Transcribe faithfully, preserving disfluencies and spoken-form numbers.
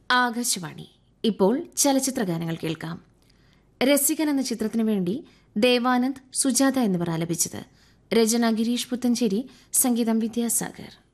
ആകാശവാണി. ഇപ്പോൾ ചലച്ചിത്ര ഗാനങ്ങൾ കേൾക്കാം. രസികൻ എന്ന ചിത്രത്തിനു വേണ്ടി ദേവാനന്ദ്, സുജാത എന്നിവർ ആലപിച്ചത്. രചന ഗിരീഷ് പുത്തഞ്ചേരി, സംഗീതം വിദ്യാസാഗർ.